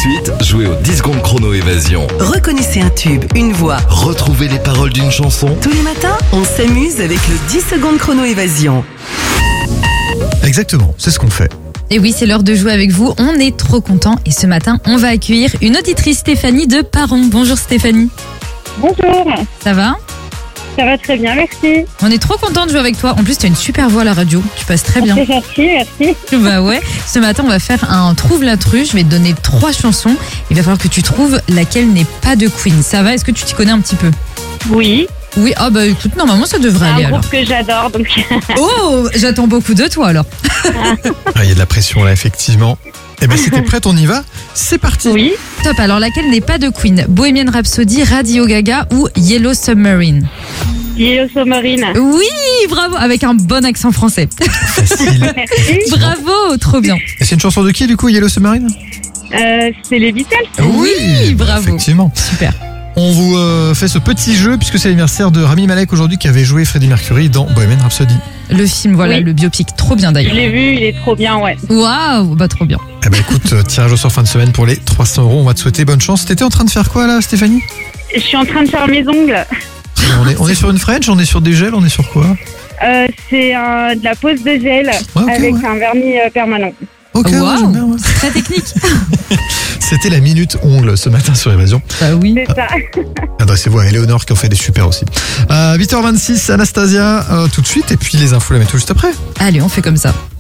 suite, jouez au 10 secondes chrono évasion. Reconnaissez un tube, une voix. Retrouvez les paroles d'une chanson. Tous les matins, on s'amuse avec le 10 secondes chrono évasion. Exactement, c'est ce qu'on fait. Et oui, c'est l'heure de jouer avec vous. On est trop contents. Et ce matin, on va accueillir une auditrice, Stéphanie de Paron. Bonjour Stéphanie. Bonjour, Ça va? ça va très bien, merci. On est trop contents de jouer avec toi. En plus, tu as une super voix à la radio. Tu passes très bien. C'est gentil, merci. Bah ouais. Ce matin, on va faire un Trouve l'intrus. Je vais te donner 3 chansons. Il va falloir que tu trouves laquelle n'est pas de Queen. Ça va? Est-ce que tu t'y connais un petit peu? Oui, Oui. Ah bah écoute, normalement, ça devrait c'est aller un alors. groupe que j'adore, donc Oh, j'attends beaucoup de toi alors. Il y a de la pression là, effectivement. Eh ben, si t'es prête, on y va. C'est parti. oui. Top. Alors, laquelle n'est pas de Queen? Bohemian Rhapsody, Radio Gaga ou Yellow Submarine? Yellow Submarine. Oui, bravo. Avec un bon accent français. Facile. Merci. Bravo, trop bien. Et c'est une chanson de qui, du coup, Yellow Submarine? C'est les Beatles. Oui, bravo. Effectivement. Super. On vous fait ce petit jeu puisque c'est l'anniversaire de Rami Malek aujourd'hui qui avait joué Freddie Mercury dans Bohemian Rhapsody. Le film, voilà, Oui. le biopic, trop bien Je d'ailleurs. l'ai vu, il est trop bien, ouais. Waouh, bah trop bien. Eh ben écoute, tirage au sort fin de semaine pour les 300 €. On va te souhaiter bonne chance. T'étais en train de faire quoi là, Stéphanie? Je suis en train de faire mes ongles. On est sur une French, on est sur des gels, on est sur quoi? C'est de la pose de gel ok, avec ouais. un vernis permanent. Ok, ouais, Waouh, j'aime bien, ouais. c'est très technique. C'était la minute ongle ce matin sur Évasion. Bah oui. C'est ça. Adressez-vous à Eleonore qui en fait des super aussi. 8h26, Anastasia tout de suite et puis les infos la mettent tout juste après. Allez, on fait comme ça.